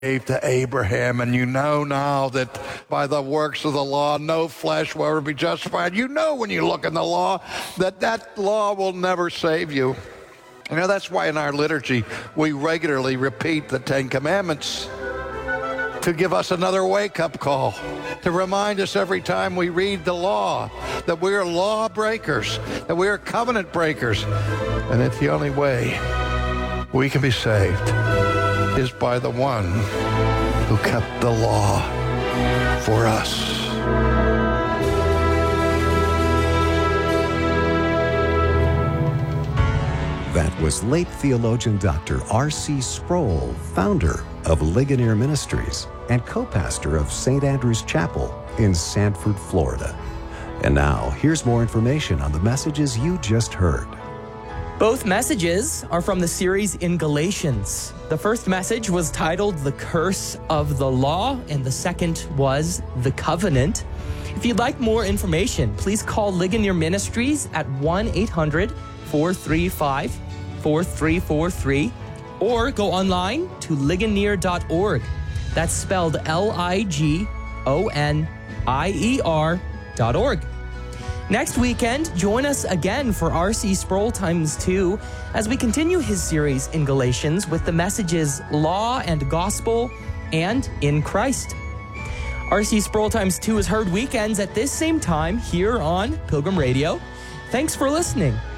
gave to Abraham, and you know now that by the works of the law, no flesh will ever be justified. You know when you look in the law that law will never save you. You know, that's why in our liturgy we regularly repeat the Ten Commandments to give us another wake-up call, to remind us every time we read the law that we are law breakers, that we are covenant breakers, and that the only way we can be saved is by the one who kept the law for us. That was late theologian Dr. R.C. Sproul, founder of Ligonier Ministries and co-pastor of St. Andrew's Chapel in Sanford, Florida. And now, here's more information on the messages you just heard. Both messages are from the series in Galatians. The first message was titled The Curse of the Law, and the second was The Covenant. If you'd like more information, please call Ligonier Ministries at 1-800-435-4343 or go online to ligonier.org. That's spelled LIGONIER.org. Next weekend, join us again for R.C. Sproul times 2 as we continue his series in Galatians with the messages Law and Gospel and In Christ. R.C. Sproul times 2 is heard weekends at this same time here on Pilgrim Radio. Thanks for listening.